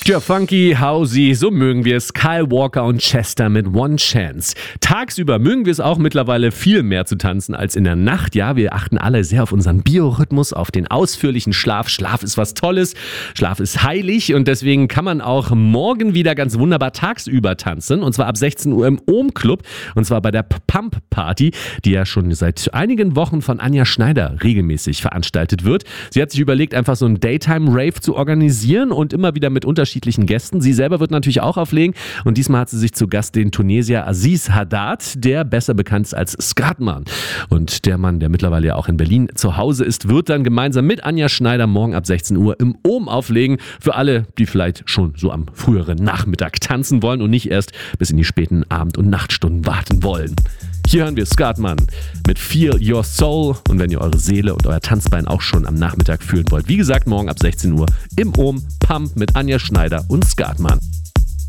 Tja, funky, housey, so mögen wir es. Kyle Walker und Chester mit One Chance. Tagsüber mögen wir es auch mittlerweile viel mehr zu tanzen als in der Nacht. Ja, wir achten alle sehr auf unseren Biorhythmus, auf den ausführlichen Schlaf. Schlaf ist was Tolles, Schlaf ist heilig und deswegen kann man auch morgen wieder ganz wunderbar tagsüber tanzen. Und zwar ab 16 Uhr im Ohm Club und zwar bei der Pump Party, die ja schon seit einigen Wochen von Anja Schneider regelmäßig veranstaltet wird. Sie hat sich überlegt, einfach so einen Daytime-Rave zu organisieren und immer wieder mit unterschiedlichen Gästen. Sie selber wird natürlich auch auflegen und diesmal hat sie sich zu Gast den Tunesier Aziz Haddad, der besser bekannt ist als Skatman. Und der Mann, der mittlerweile ja auch in Berlin zu Hause ist, wird dann gemeinsam mit Anja Schneider morgen ab 16 Uhr im Ohm auflegen. Für alle, die vielleicht schon so am früheren Nachmittag tanzen wollen und nicht erst bis in die späten Abend- und Nachtstunden warten wollen. Hier hören wir Skatman mit Feel Your Soul und wenn ihr eure Seele und euer Tanzbein auch schon am Nachmittag fühlen wollt, wie gesagt, morgen ab 16 Uhr im Ohm Pump mit Anja Schneider und Skatman.